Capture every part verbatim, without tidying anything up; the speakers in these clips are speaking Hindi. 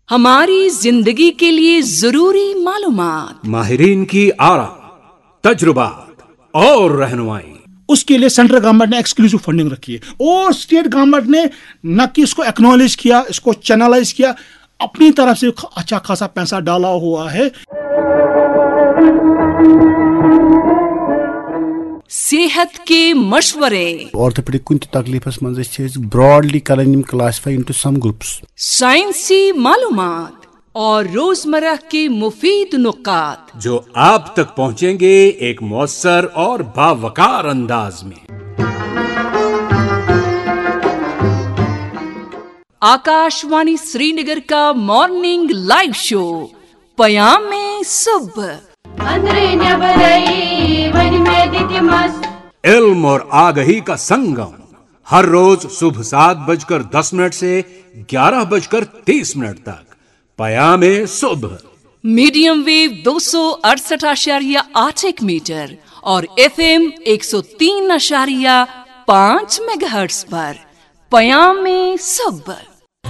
हमारी जिंदगी के लिए जरूरी मालूमात, माहिरीन की आरा, तजुर्बात और रहनुमाई। उसके लिए सेंट्रल गवर्नमेंट ने एक्सक्लूसिव फंडिंग रखी है और स्टेट गवर्नमेंट ने न कि इसको एक्नॉलेज किया, इसको चैनलाइज किया, अपनी तरफ से अच्छा खासा पैसा डाला हुआ है। सेहत के मशवरे, ऑर्थोपेडिक कुछ तकलीफस मंज ब्रॉडली करन क्लासिफाई इनटू सम ग्रुप्स, साइंसी मालूमात और रोजमर्रा के मुफीद नुकात जो आप तक पहुंचेंगे एक मौसर और बावकार अंदाज में। आकाशवाणी श्रीनगर का मॉर्निंग लाइव शो पयाम में सुबह। इल्म और आगही का संगम हर रोज सुबह सात बजकर दस मिनट से ग्यारह बजकर तीस मिनट तक पयामे सुबह। मीडियम वेव दो सौ अड़सठ आशारिया आठ एक मीटर और एफ एम एक सौ तीन आशारिया पाँच मेगाहर्ट्ज पर पयामे सुबह।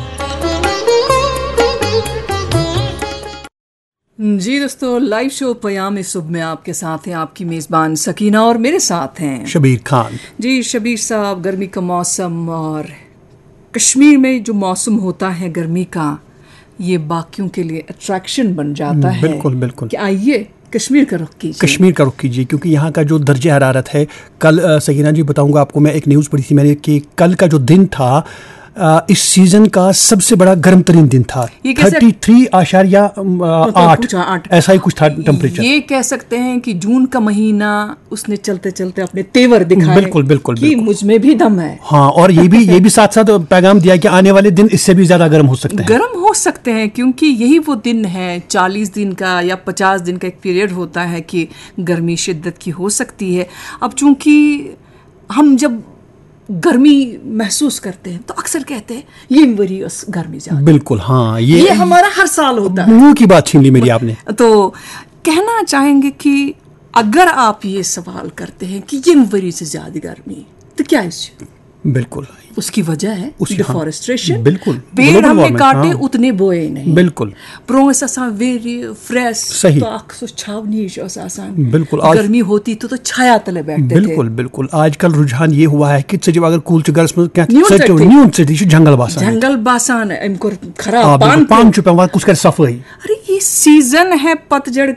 जी दोस्तों, लाइव शो पयाम सुबह में आपके साथ हैं आपकी मेज़बान सकीना और मेरे साथ हैं शबीर खान। जी शबीर साहब, गर्मी का मौसम और कश्मीर में जो मौसम होता है गर्मी का, ये बाकियों के लिए अट्रैक्शन बन जाता है। बिल्कुल बिल्कुल। कि आइए कश्मीर का रुख कीजिए। कश्मीर का रुख कीजिए क्योंकि यहाँ का जो दर्जे हरारत है, कल सकीना जी बताऊंगा आपको, मैं एक न्यूज़ पढ़ी थी मैंने कि कल का जो दिन था आ, इस सीजन का सबसे बड़ा गर्म तरीन दिन था। थर्टी थ्री आशारिया आठ ऐसा ही कुछ था टेम्परेचर। ये कह सकते हैं कि जून का महीना उसने चलते चलते अपने तेवर दिखाए। बिल्कुल बिल्कुल कि मुझ में भी दम है। हाँ, और ये भी ये भी साथ साथ पैगाम दिया कि आने वाले दिन इससे भी ज्यादा गर्म हो सकते हैं। गर्म हो सकते हैं क्योंकि यही वो दिन है, चालीस दिन का या पचास दिन का एक पीरियड होता है कि गर्मी शिद्दत की हो सकती है। अब चूंकि हम जब गर्मी महसूस करते हैं तो अक्सर कहते हैं ये वरी गर्मी ज्यादा। बिल्कुल हाँ, ये, ये हमारा हर साल होता है। मुंह की बात छीन ली मेरी आपने। तो कहना चाहेंगे कि अगर आप ये सवाल करते हैं कि ये वरी से ज्यादा गर्मी, तो क्या इस बिल्कुल उसकी वजह है डिफॉरेस्टेशन। हाँ, बिल्कुल। पेड़ हमने काटे, हाँ, उतने बोए नहीं। बिल्कुल। प्रोस आसान वेरी फ्रेश सही, तो आंख छावनीश आसान। बिल्कुल। गर्मी होती तो तो छाया तले बैठते थे। बिल्कुल बिल्कुल। आजकल रुझान ये हुआ है कि जब अगर कूल चुगर में क्या न्यून सिटी जंगल बासान जंगल बासान इनको खराब पान पान चुपा कुछ कर सफाई। अरे ये सीजन है पतझड़